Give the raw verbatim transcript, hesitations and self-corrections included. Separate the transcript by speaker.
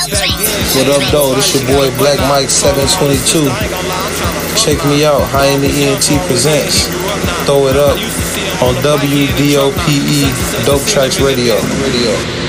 Speaker 1: What up, though? This your boy Black Mike seven twenty-two. Check me out. High in the E N T presents. Throw it up on W D O P E Dope Tracks Radio. Radio.